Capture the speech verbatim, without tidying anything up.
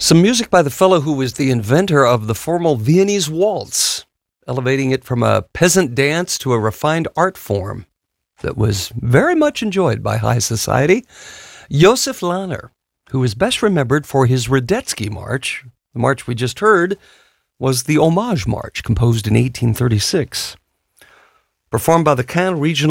Some music by the fellow who was the inventor of the formal Viennese waltz, elevating it from a peasant dance to a refined art form that was very much enjoyed by high society. Josef Lahner, who is best remembered for his Radetzky March. The march we just heard was the Homage March, composed in eighteen thirty-six. Performed by the Caen Regional